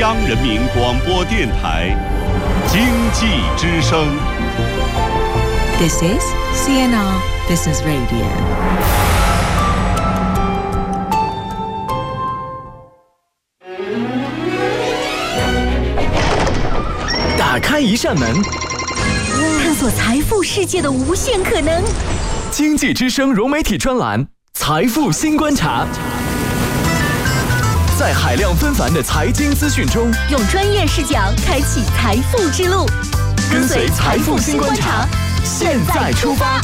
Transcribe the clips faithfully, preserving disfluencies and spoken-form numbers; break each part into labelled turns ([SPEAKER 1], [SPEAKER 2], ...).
[SPEAKER 1] 央人民广播电台经济之声。
[SPEAKER 2] This is C N R Business Radio。
[SPEAKER 3] 打开一扇门，
[SPEAKER 4] 探索财富世界的无限可能。
[SPEAKER 3] 经济之声融媒体专栏《财富新观察》，在海量纷繁的财经资讯中，
[SPEAKER 4] 用专业视角开启财富之路。
[SPEAKER 3] 跟随财富新观察，现在出发。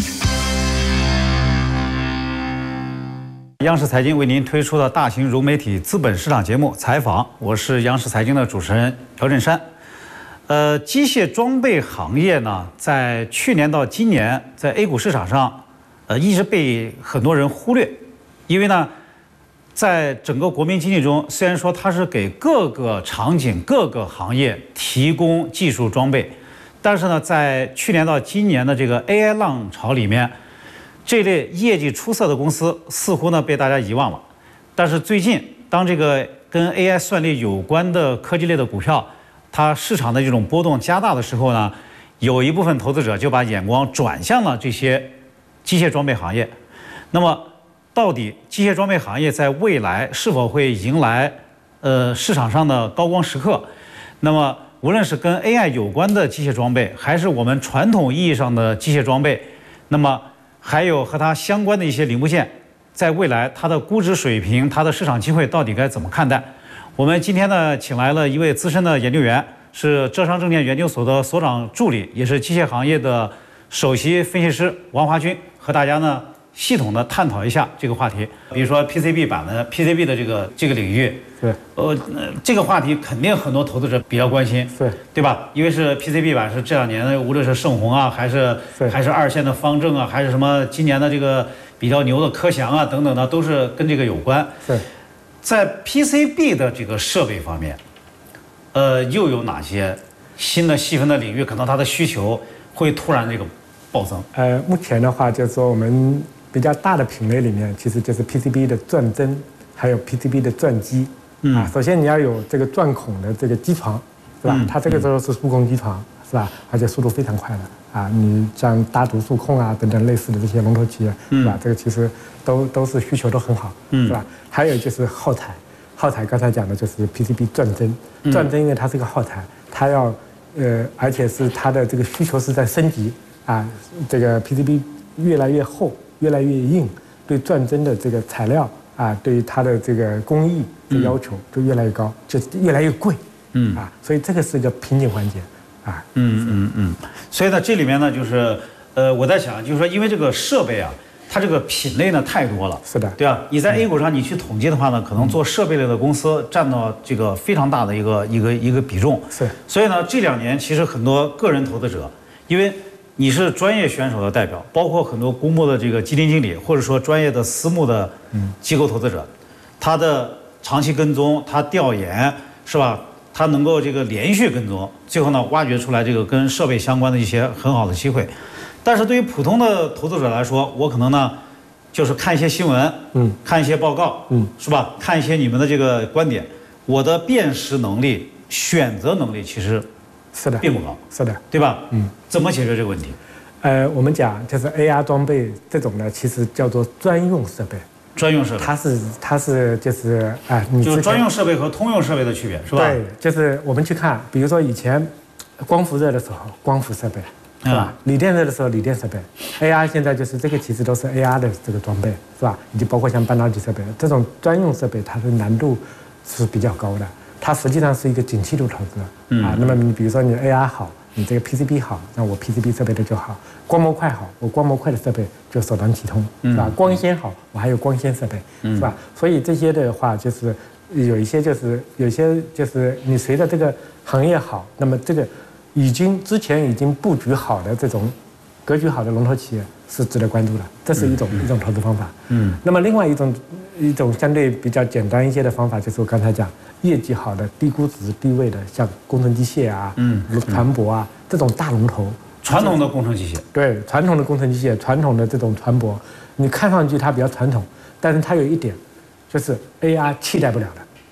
[SPEAKER 5] 央视财经为您推出的大型融媒体资本市场节目《采访》，我是央视财经的主持人朴振山。呃，机械装备行业呢，在去年到今年，在 A 股市场上，呃，一直被很多人忽略，因为呢，在整个国民经济中，虽然说它是给各个场景、各个行业提供技术装备，但是呢，在去年到今年的这个 A I 浪潮里面，这类业绩出色的公司似乎呢被大家遗忘了。但是最近，当这个跟 A I 算力有关的科技类的股票，它市场的这种波动加大的时候呢，有一部分投资者就把眼光转向了这些机械装备行业。那么，到底机械装备行业在未来是否会迎来呃市场上的高光时刻？那么，无论是跟 A I 有关的机械装备，还是我们传统意义上的机械装备，那么还有和它相关的一些零部件，在未来它的估值水平、它的市场机会到底该怎么看待？我们今天呢，请来了一位资深的研究员，是浙商证券研究所的所长助理，也是机械行业的首席分析师王华军，和大家呢系统的探讨一下这个话题。比如说 P C B 版的 P C B 的这个这个领域，
[SPEAKER 6] 对，
[SPEAKER 5] 呃，这个话题肯定很多投资者比较关心，
[SPEAKER 6] 对，
[SPEAKER 5] 对吧？因为是 P C B 版是这两年的，无论是盛虹啊，还是还是二线的方正啊，还是什么今年的这个比较牛的科翔啊等等的，都是跟这个有关。
[SPEAKER 6] 对。
[SPEAKER 5] 在 P C B 的这个设备方面，呃，又有哪些新的细分的领域，可能它的需求会突然这个暴增？
[SPEAKER 6] 呃，目前的话，就是说我们比较大的品类里面，其实就是 P C B 的钻针，还有 P C B 的钻机。嗯啊，首先你要有这个钻孔的这个机床，是吧？嗯、它这个时候是数控机床，是吧？而且速度非常快的啊，你像大图数控啊等等类似的这些龙头企业，是吧？这个其实都都是需求都很好，是吧？还有就是耗材，耗材刚才讲的就是 P C B 钻针，钻针因为它是个耗材，它要呃，而且是它的这个需求是在升级啊，这个 P C B 越来越厚，越来越硬，对钻针的这个材料啊，对于它的这个工艺的要求就越来越高，就越来越贵，嗯啊，所以这个是一个瓶颈环节啊，
[SPEAKER 5] 嗯嗯嗯，所以呢，这里面呢就是，呃，我在想，就是说，因为这个设备啊。它这个品类呢太多了，
[SPEAKER 6] 是的，
[SPEAKER 5] 对吧？你在 A 股上你去统计的话呢，可能做设备类的公司占到这个非常大的一个一个一个比重。
[SPEAKER 6] 是，
[SPEAKER 5] 所以呢，这两年其实很多个人投资者，因为你是专业选手的代表，包括很多公募的这个基金经理，或者说专业的私募的机构投资者，他的长期跟踪，他调研是吧？他能够这个连续跟踪，最后呢挖掘出来这个跟设备相关的一些很好的机会。但是对于普通的投资者来说，我可能呢，就是看一些新闻，嗯，看一些报告，嗯，是吧？看一些你们的这个观点，我的辨识能力、选择能力其实
[SPEAKER 6] 是的，
[SPEAKER 5] 并不高，
[SPEAKER 6] 是的，
[SPEAKER 5] 对吧？嗯，怎么解决这个问题？
[SPEAKER 6] 呃，我们讲就是 A R 装备这种呢，其实叫做专用设备。
[SPEAKER 5] 专用设备，
[SPEAKER 6] 它是它是就是啊，你
[SPEAKER 5] 就是专用设备和通用设备的区别，是吧？
[SPEAKER 6] 对，就是我们去看，比如说以前光伏热的时候，光伏设备。是吧？锂电热的时候，锂电设备 ；A R 现在就是这个，其实都是 A R 的这个装备，是吧？以及包括像半导体设备这种专用设备，它的难度是比较高的。它实际上是一个景气度投资，嗯、啊。那么你比如说你 A R 好，你这个 P C B 好，那我 P C B 设备的就好；光模块好，我光模块的设备就首当其冲，是吧？嗯、光纤好，我还有光纤设备，是吧？嗯、所以这些的话，就是有一些就是有些就是你随着这个行业好，那么这个。已经之前已经布局好的这种格局好的龙头企业是值得关注的，这是一种、嗯、一种投资方法。嗯，那么另外一种一种相对比较简单一些的方法，就是我刚才讲业绩好的低估值低位的，像工程机械啊、嗯、船舶啊这种大龙头。
[SPEAKER 5] 传统的工程机械。
[SPEAKER 6] 对，传统的工程机械，传统的这种船舶，你看上去它比较传统，但是它有一点，就是 A R 替代不了的。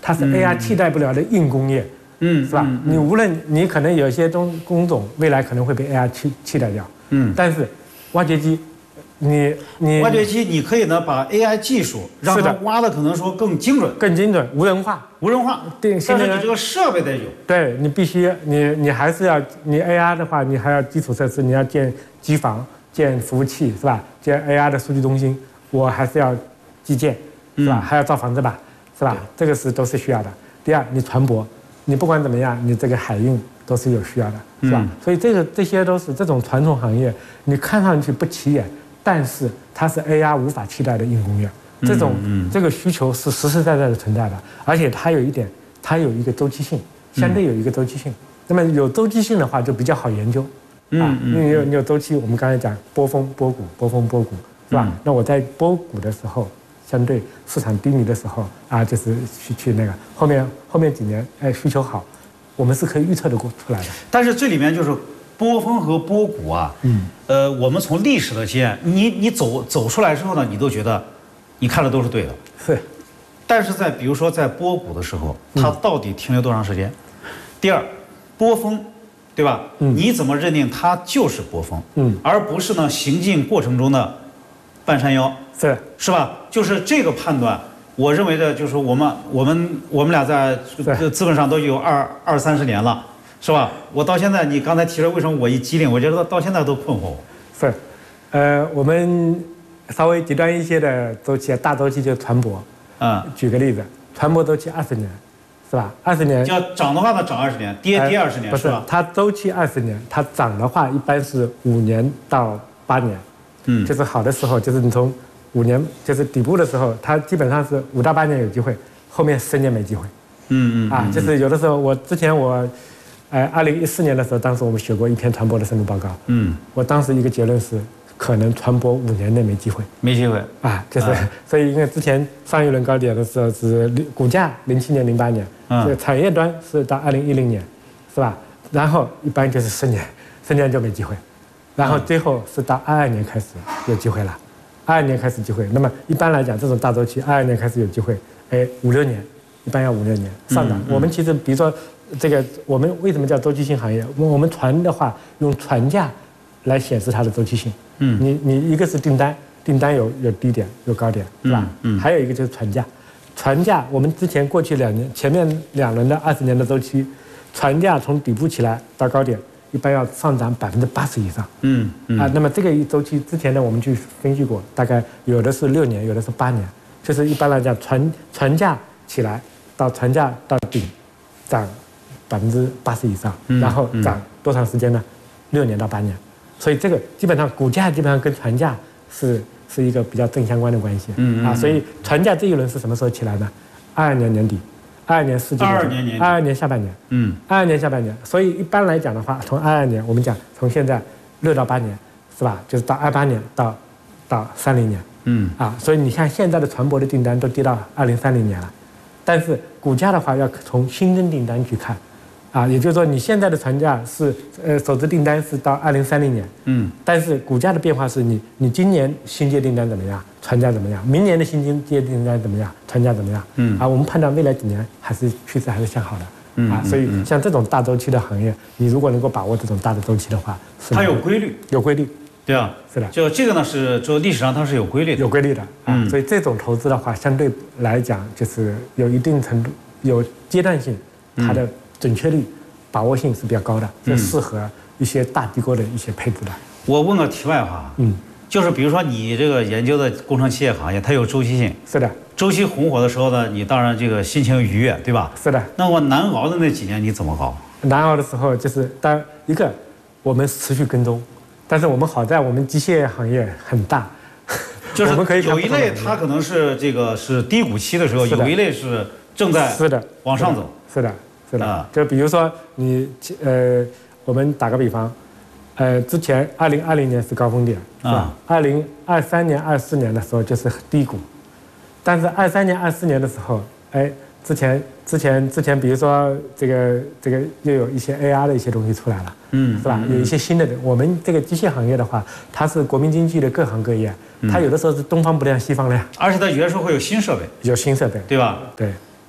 [SPEAKER 6] 它是 A I 替代不了的硬工业，
[SPEAKER 5] 嗯，
[SPEAKER 6] 是吧？
[SPEAKER 5] 嗯
[SPEAKER 6] 你无论你可能有些东工种未来可能会被 A I 替替代掉，
[SPEAKER 5] 嗯，
[SPEAKER 6] 但是挖掘机，你你
[SPEAKER 5] 挖掘机你可以呢把 A I 技术让它挖的可能说更精准、
[SPEAKER 6] 更精准、无人化。
[SPEAKER 5] 无人化，
[SPEAKER 6] 对，
[SPEAKER 5] 但是你这个设备得有，
[SPEAKER 6] 对你必须你你还是要你 A I 的话，你还要基础设施，你要建机房、建服务器是吧？建 A I 的数据中心，我还是要基建是吧？
[SPEAKER 5] 嗯、
[SPEAKER 6] 还要造房子吧，是吧？这个是都是需要的。第二，你船舶，你不管怎么样，你这个海运都是有需要的，是吧？
[SPEAKER 5] 嗯、
[SPEAKER 6] 所以这个这些都是这种传统行业，你看上去不起眼，但是它是 A I 无法替代的硬工业。这种、嗯嗯、这个需求是实实在在的存在的，而且它有一点，它有一个周期性，相对有一个周期性。嗯、那么有周期性的话，就比较好研究，嗯、啊，因为你有你有周期。我们刚才讲波峰波谷，波峰波谷，是吧？嗯、那我在波谷的时候，相对市场低迷的时候啊，就是去去那个后面后面几年，哎，需求好，我们是可以预测的过出来的。
[SPEAKER 5] 但是这里面就是波峰和波谷啊，嗯，呃，我们从历史的经验，你你走走出来之后呢，你都觉得。你看的都是对的，
[SPEAKER 6] 是，
[SPEAKER 5] 但是在比如说在波谷的时候，它到底停留多长时间？嗯、第二，波峰，对吧？嗯、你怎么认定它就是波峰？嗯，而不是呢行进过程中的半山腰，
[SPEAKER 6] 是
[SPEAKER 5] 是吧？就是这个判断，我认为的就是我们我们我们俩在资本上都有二二三十年了，是吧？我到现在你刚才提出为什么我一激灵，我觉得到现在都困惑我。
[SPEAKER 6] 是，呃，我们。稍微极端一些的周期，大周期就是船舶。嗯，举个例子，船舶周期二十年，是吧？二十年。
[SPEAKER 5] 要涨的话呢，涨二十年；跌跌二十年，
[SPEAKER 6] 不是吧？它周期二十年，它涨的话一般是五年到八年。嗯，就是好的时候，就是你从五年，就是底部的时候，它基本上是五到八年有机会，后面十年没机会。嗯嗯。啊，就是有的时候，我之前我，呃，二零一四年的时候，当时我们写过一篇船舶的深度报告。嗯。我当时一个结论是。可能船舶五年内没机会，
[SPEAKER 5] 没机会
[SPEAKER 6] 啊，就是、啊、所以因为之前上一轮高点的时候是股价零七年、零八年，这个产业端是到二零一零年，是吧？然后一般就是十年，十年就没机会，然后最后是到二二年开始有机会了，二二年开始机会。那么一般来讲，这种大周期二二年开始有机会，哎，五六年，一般要五六年上涨。嗯嗯、我们其实比如说这个，我们为什么叫周期性行业？我们船的话用船价来显示它的周期性。嗯，你你一个是订单，订单有有低点有高点，是吧？嗯，还有一个就是船价，船价我们之前过去两年前面两轮的二十年的周期，船价从底部起来到高点，一般要上涨百分之八十以上。嗯嗯啊，那么这个一周期之前呢，我们去分析过，大概有的是六年，有的是八年，就是一般来讲，船船价起来到船价到顶，涨百分之八十以上，然后涨多长时间呢？六年到八年。所以这个基本上股价基本上跟船价是是一个比较正相关的关系，嗯啊，所以船价这一轮是什么时候起来呢？二二年年底，二二年四季度，
[SPEAKER 5] 二二年年底，
[SPEAKER 6] 二二年下半年，嗯，二二年下半年。所以一般来讲的话，从二二年我们讲从现在六到八年，是吧？就是到二八年到到三零年，嗯啊，所以你看现在的船舶的订单都跌到二零三零年了，但是股价的话要从新增订单去看。啊，也就是说，你现在的船价是，呃，首次订单是到二零三零年，嗯，但是股价的变化是你，你今年新接订单怎么样，船价怎么样？明年的新接订单怎么样，船价怎么样？嗯，啊，我们判断未来几年还是趋势还是向好的，嗯，啊，所以像这种大周期的行业，你如果能够把握这种大的周期的话，
[SPEAKER 5] 它有规律，
[SPEAKER 6] 有规律，
[SPEAKER 5] 对啊，
[SPEAKER 6] 是的，
[SPEAKER 5] 就这个呢是，就历史上它是有规律的，
[SPEAKER 6] 有规律的，啊，所以这种投资的话，相对来讲就是有一定程度有阶段性，它的准确率。把握性是比较高的，就适合一些大机构的一些配置的。
[SPEAKER 5] 我问个题外话，嗯，就是比如说你这个研究的工程器械行业，它有周期性，
[SPEAKER 6] 是的，
[SPEAKER 5] 周期红火的时候呢，你当然这个心情愉悦，对吧？
[SPEAKER 6] 是的。
[SPEAKER 5] 那我难熬的那几年你怎么熬？
[SPEAKER 6] 难熬的时候就是当一个我们持续跟踪，但是我们好在我们机械行业很大，
[SPEAKER 5] 就是
[SPEAKER 6] 我们可以
[SPEAKER 5] 有一类它可能是这个是低谷期的时候，有一类是正在
[SPEAKER 6] 是的
[SPEAKER 5] 往上走，
[SPEAKER 6] 是的。是的，就比如说你呃，我们打个比方，呃，之前二零二零年是高峰点，是吧？二零二三年、二四年的时候就是低谷，但是二三年、二四年的时候，哎，之前之前之前，比如说这个这个又有一些 A R 的一些东西出来了，嗯，是吧？有一些新的，我们这个机械行业的话，它是国民经济的各行各业，它有的时候是东方不亮西方亮，
[SPEAKER 5] 而且它有的时候会有新设备，
[SPEAKER 6] 有新设备，
[SPEAKER 5] 对吧？
[SPEAKER 6] 对。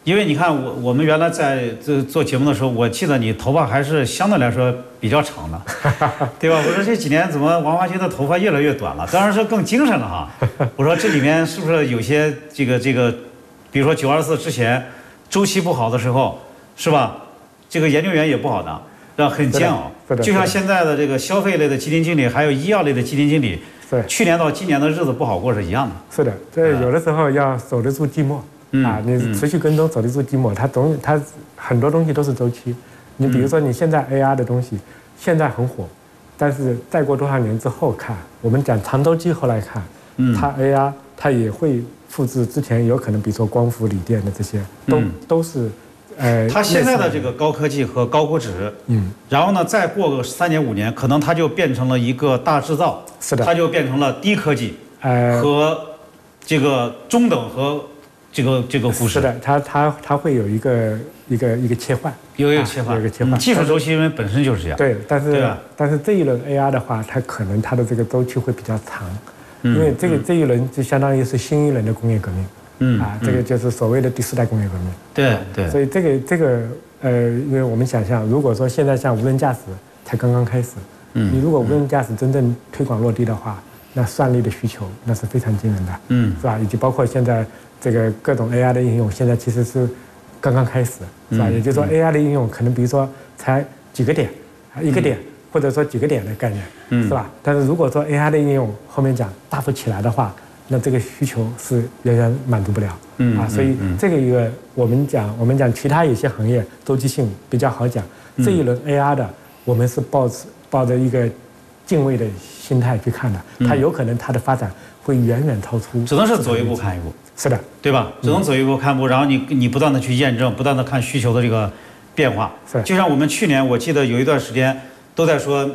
[SPEAKER 5] 因为你看我我们原来在这做节目的时候，我记得你头发还是相对来说比较长的，对吧？我说这几年怎么王华军的头发越来越短了？当然是更精神了哈。我说这里面是不是有些这个这个，比如说九二四之前周期不好的时候，是吧？这个研究员也不好当，让很煎熬。就像现在的这个消费类的基金经理，还有医药类的基金经理，去年到今年的日子不好过是一样的。
[SPEAKER 6] 是的，这有的时候要守得住寂寞。啊，你持续跟踪守得住寂寞，它总它很多东西都是周期。你比如说你现在 A R 的东西，现在很火，但是再过多少年之后看，我们讲长周期后来看，它 A R 它也会复制之前有可能，比如说光伏、锂电的这些，都都是，呃，
[SPEAKER 5] 它现在的这个高科技和高估值，嗯，然后呢，再过个三年五年，可能它就变成了一个大制造，
[SPEAKER 6] 是的，
[SPEAKER 5] 它就变成了低科技，呃，和这个中等和。这个这个故事
[SPEAKER 6] 是的，它它它会有一个一个一个切换，
[SPEAKER 5] 有一个切换，
[SPEAKER 6] 有一个切换。
[SPEAKER 5] 技术周期因为本身就是这样。
[SPEAKER 6] 对，但是但是这一轮 A R 的话，它可能它的这个周期会比较长，因为这个这一轮就相当于是新一轮的工业革命，嗯啊，这个就是所谓的第四代工业革命。
[SPEAKER 5] 对对。
[SPEAKER 6] 所以这个这个呃，因为我们想象，如果说现在像无人驾驶才刚刚开始，嗯，你如果无人驾驶真正推广落地的话，那算力的需求那是非常惊人的，嗯，是吧？以及包括现在。这个各种 A R 的应用现在其实是刚刚开始，是吧？也就是说 A R 的应用可能比如说才几个点，一个点或者说几个点的概念，是吧？但是如果说 A R 的应用后面讲大幅起来的话，那这个需求是远远满足不了，啊，所以这个一个我们讲我们讲其他有些行业周期性比较好讲，这一轮 A R 的我们是抱持抱着一个敬畏的心态去看的，它有可能它的发展会远远超出，
[SPEAKER 5] 只能是走一步看一步。
[SPEAKER 6] 是的，
[SPEAKER 5] 对吧？只能走一步看一步，然后你你不断的去验证，不断的看需求的这个变化。
[SPEAKER 6] 是，
[SPEAKER 5] 就像我们去年，我记得有一段时间都在说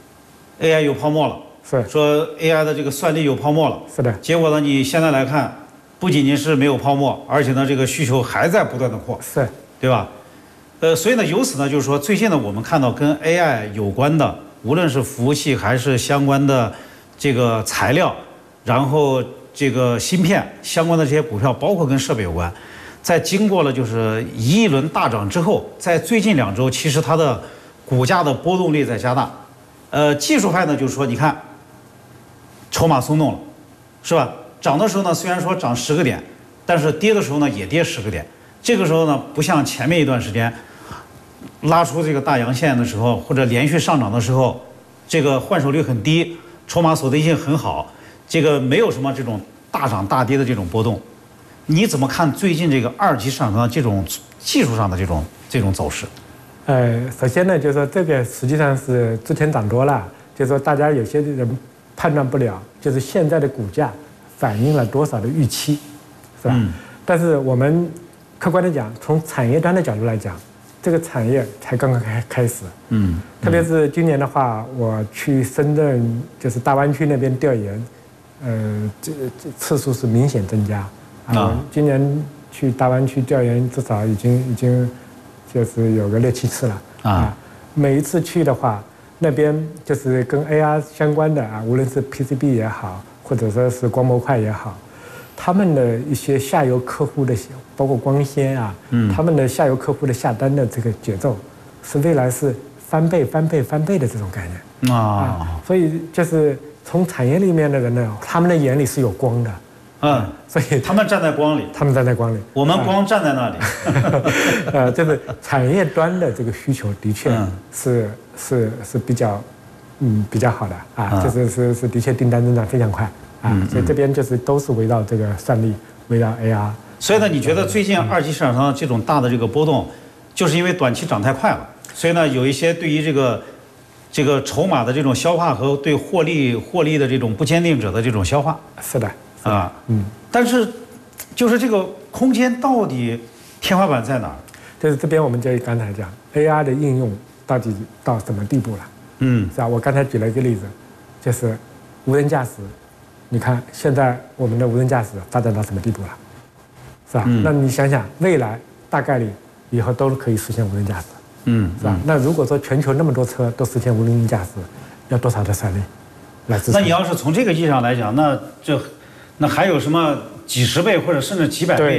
[SPEAKER 5] A I 有泡沫了，
[SPEAKER 6] 是，
[SPEAKER 5] 说 A I 的这个算力有泡沫了。
[SPEAKER 6] 是的。
[SPEAKER 5] 结果呢，你现在来看，不仅仅是没有泡沫，而且呢，这个需求还在不断的扩。
[SPEAKER 6] 是，
[SPEAKER 5] 对吧？呃，所以呢，由此呢，就是说，最近呢，我们看到跟 A I 有关的，无论是服务器还是相关的这个材料，然后。这个芯片相关的这些股票，包括跟设备有关，在经过了就是一轮大涨之后，在最近两周，其实它的股价的波动力在加大。呃，技术派呢就是说，你看，筹码松动了，是吧？涨的时候呢，虽然说涨十个点，但是跌的时候呢也跌十个点。这个时候呢，不像前面一段时间拉出这个大阳线的时候，或者连续上涨的时候，这个换手率很低，筹码锁定性很好。这个没有什么这种大涨大跌的这种波动，你怎么看最近这个二级市场上这种技术上的这种这种走势？
[SPEAKER 6] 呃，首先呢，就是说这个实际上是之前涨多了，就是说大家有些人判断不了，就是现在的股价反映了多少的预期，是吧？嗯、但是我们客观的讲，从产业端的角度来讲，这个产业才刚刚开开始，嗯，特别是今年的话，我去深圳就是大湾区那边调研。呃，这这次数是明显增加啊！今年去大湾区调研，至少已经已经就是有个六七次了啊。每一次去的话，那边就是跟 A R 相关的啊，无论是 P C B 也好，或者说是光模块也好，他们的一些下游客户的，包括光纤啊，嗯，他们的下游客户的下单的这个节奏，是未来是翻倍、翻倍、翻倍的这种概念啊。所以就是。从产业里面的人呢，他们的眼里是有光的，
[SPEAKER 5] 嗯，
[SPEAKER 6] 所以
[SPEAKER 5] 他们站在光里，
[SPEAKER 6] 他们站在光里，
[SPEAKER 5] 我们光站在那里，
[SPEAKER 6] 呃，就是产业端的这个需求的确是是是比较，嗯，比较好的啊，就是是是的确订单增长非常快啊，所以这边就是都是围绕这个算力，围绕 A R。
[SPEAKER 5] 所以呢，你觉得最近二级市场上这种大的这个波动，就是因为短期涨太快了，所以呢，有一些对于这个。这个筹码的这种消化和对获利获利的这种不坚定者的这种消化，
[SPEAKER 6] 是的
[SPEAKER 5] 啊，嗯，但是就是这个空间到底天花板在哪儿？
[SPEAKER 6] 就是这边我们就刚才讲 A R 的应用到底到什么地步了？嗯，是吧？我刚才举了一个例子，就是无人驾驶，你看现在我们的无人驾驶发展到什么地步了？是吧？嗯、那你想想，未来大概率以后都可以实现无人驾驶。嗯，是吧？那如果说全球那么多车都实现无人驾驶，要多少的算力来支撑？
[SPEAKER 5] 那你要是从这个意义上来讲，那这，那还有什么几十倍或者甚至几百倍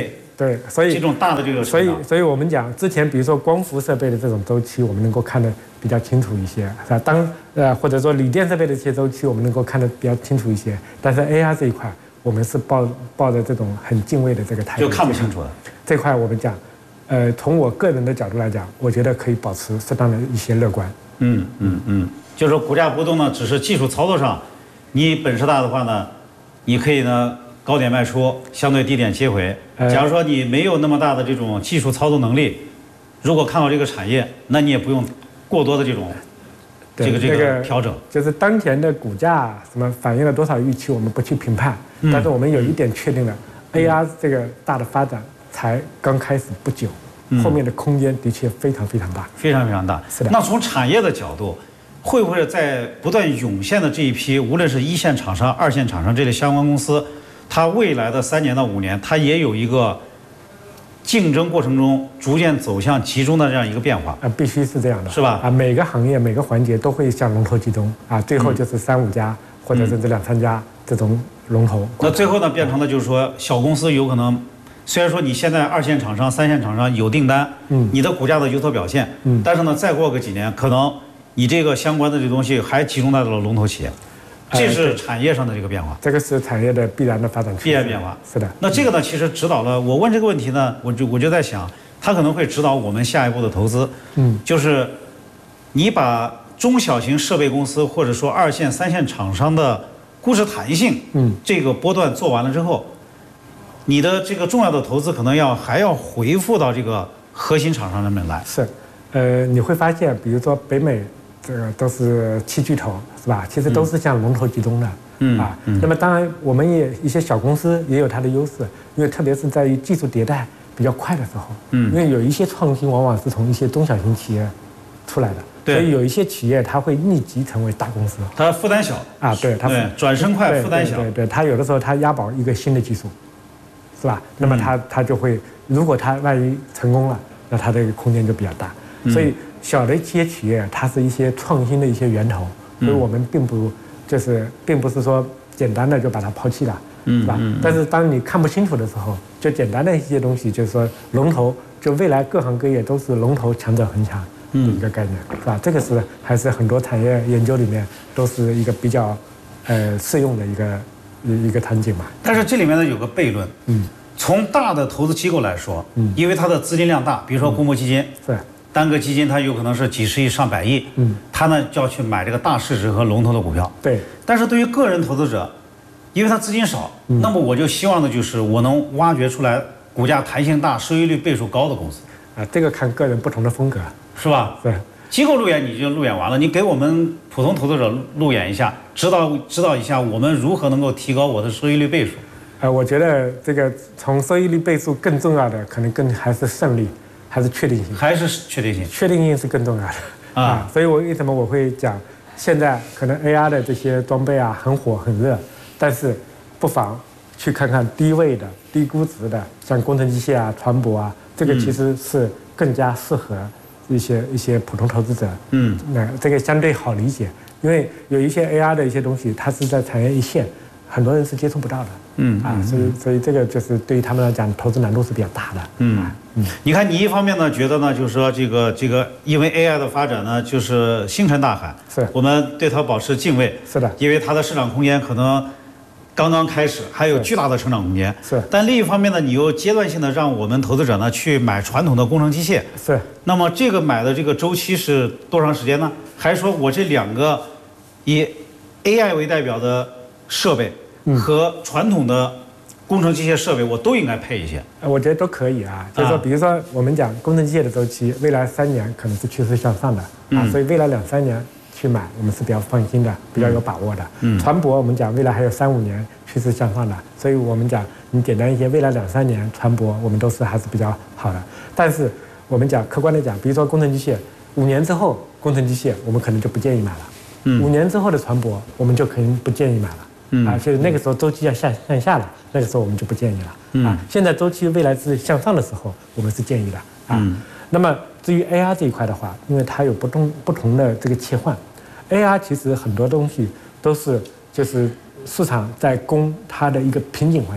[SPEAKER 6] 对，所以
[SPEAKER 5] 这种大的这个
[SPEAKER 6] 所以所以我们讲之前，比如说光伏设备的这种周期，我们能够看得比较清楚一些，是吧？当呃或者说锂电设备的一些周期，我们能够看得比较清楚一些。但是 A R 这一块，我们是抱抱着这种很敬畏的这个态度，
[SPEAKER 5] 就看不清楚了。
[SPEAKER 6] 这块我们讲，呃，从我个人的角度来讲，我觉得可以保持适当的一些乐观。
[SPEAKER 5] 嗯嗯嗯，就是说股价波动呢，只是技术操作上，你本事大的话呢，你可以呢高点卖出，相对低点接回。假如说你没有那么大的这种技术操作能力，如果看好这个产业，那你也不用过多的这种这个这个调整。
[SPEAKER 6] 就是当前的股价什么反映了多少预期，我们不去评判，
[SPEAKER 5] 嗯、
[SPEAKER 6] 但是我们有一点确定了、嗯、，A R 这个大的发展才刚开始不久，嗯、后面的空间的确非常非常大，
[SPEAKER 5] 非常非常大。
[SPEAKER 6] 是的。
[SPEAKER 5] 那从产业的角度，会不会在不断涌现的这一批，无论是一线厂商、二线厂商这类相关公司？它未来的三年到五年，它也有一个竞争过程中逐渐走向集中的这样一个变化
[SPEAKER 6] 啊，必须是这样的，
[SPEAKER 5] 是吧？
[SPEAKER 6] 啊，每个行业每个环节都会向龙头集中啊，最后就是三五家、嗯、或者甚至两三家这种龙头。
[SPEAKER 5] 那最后呢，变成了就是说，小公司有可能，虽然说你现在二线厂商、三线厂商有订单，嗯，你的股价的有所表现，嗯，但是呢，再过个几年，可能你这个相关的这东西还集中在了龙头企业。这是产业上的这个变化，
[SPEAKER 6] 这个是产业的必然的发展趋势，
[SPEAKER 5] 必然变化。
[SPEAKER 6] 是的。
[SPEAKER 5] 那这个呢，其实指导了我问这个问题呢，我就我就在想，它可能会指导我们下一步的投资。嗯，就是你把中小型设备公司或者说二线、三线厂商的估值弹性，嗯，这个波段做完了之后，你的这个重要的投资可能要还要回复到这个核心厂商上面来。
[SPEAKER 6] 是，呃，你会发现，比如说北美。这个都是七巨头是吧？其实都是向龙头集中的，嗯啊。嗯、那么当然，我们也一些小公司也有它的优势，因为特别是在于技术迭代比较快的时候，嗯，因为有一些创新往往是从一些中小型企业出来的，对，所以有一些企业它会立即成为大公司，
[SPEAKER 5] 它负担小
[SPEAKER 6] 啊，对，它
[SPEAKER 5] 对转身快，负担小，
[SPEAKER 6] 对 对, 对, 对，它有的时候它押宝一个新的技术，是吧？那么它它就会，如果它万一成功了，那它这个空间就比较大，所以。小的一些企业，它是一些创新的一些源头，所以我们并不就是并不是说简单的就把它抛弃了，是吧？但是当你看不清楚的时候，就简单的一些东西，就是说龙头，就未来各行各业都是龙头强者恒强的一个概念，是吧？这个是还是很多产业研究里面都是一个比较呃适用的一个一个场景嘛。
[SPEAKER 5] 但是这里面呢有个悖论，嗯，从大的投资机构来说，嗯，因为它的资金量大，比如说公募基金，
[SPEAKER 6] 是。
[SPEAKER 5] 单个基金它有可能是几十亿上百亿，嗯，它呢就要去买这个大市值和龙头的股票，
[SPEAKER 6] 对。
[SPEAKER 5] 但是对于个人投资者，因为他资金少，嗯、那么我就希望的就是我能挖掘出来股价弹性大、收益率倍数高的公司。
[SPEAKER 6] 啊，这个看个人不同的风格，
[SPEAKER 5] 是吧？
[SPEAKER 6] 对。
[SPEAKER 5] 机构路演你就路演完了，你给我们普通投资者路演一下，指导指导一下我们如何能够提高我的收益率倍数。
[SPEAKER 6] 呃，我觉得这个从收益率倍数更重要的，可能更还是胜率。还是确定性，
[SPEAKER 5] 还是确定性，
[SPEAKER 6] 确定性是更重要的啊, 啊。所以我为什么我会讲，现在可能 A R 的这些装备啊很火很热，但是不妨去看看低位的、低估值的，像工程机械啊、船舶啊，这个其实是更加适合一些一些普通投资者。嗯，那这个相对好理解，因为有一些 A R 的一些东西，它是在产业一线，很多人是接触不到的。嗯啊，所以所以这个就是对于他们来讲，投资难度是比较大的。嗯
[SPEAKER 5] 嗯，你看你一方面呢，觉得呢，就是说这个这个，因为 A I 的发展呢，就是星辰大海，
[SPEAKER 6] 是我
[SPEAKER 5] 们对它保持敬畏。
[SPEAKER 6] 是的，
[SPEAKER 5] 因为它的市场空间可能刚刚开始，还有巨大的成长空间。
[SPEAKER 6] 是，
[SPEAKER 5] 但另一方面呢，你又阶段性的让我们投资者呢去买传统的工程机械。
[SPEAKER 6] 是，
[SPEAKER 5] 那么这个买的这个周期是多长时间呢？还是说我这两个以 A I 为代表的设备和传统的工程机械设备，我都应该配一些。
[SPEAKER 6] 我觉得都可以啊，就是说，比如说我们讲工程机械的周期，未来三年可能是趋势向上的啊，所以未来两三年去买，我们是比较放心的，比较有把握的。嗯，船舶我们讲未来还有三五年趋势向上的，所以我们讲你简单一些，未来两三年船舶我们都是还是比较好的。但是我们讲客观的讲，比如说工程机械，五年之后工程机械我们可能就不建议买了。嗯，五年之后的船舶我们就肯定不建议买了。嗯啊，所以那个时候周期要向向下了，那个时候我们就不建议了。嗯啊，现在周期未来是向上的时候，我们是建议的啊。嗯、那么至于 A R 这一块的话，因为它有不同不同的这个切换 ，A R 其实很多东西都是就是市场在攻它的一个瓶颈环节，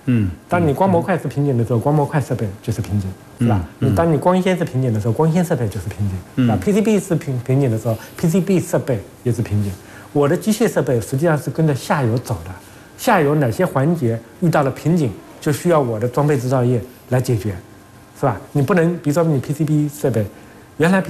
[SPEAKER 6] 嗯，当你光模块是瓶颈的时候，光模块设备就是瓶颈，是吧？嗯，你当你光纤是瓶颈的时候，光纤设备就是瓶颈，是吧？P C B 是瓶瓶颈的时候 ，P C B 设备也是瓶颈。我的机械设备实际上是跟着下游走的，下游哪些环节遇到了瓶颈，就需要我的装备制造业来解决，是吧？你不能，比如说你 P C B 设备，原来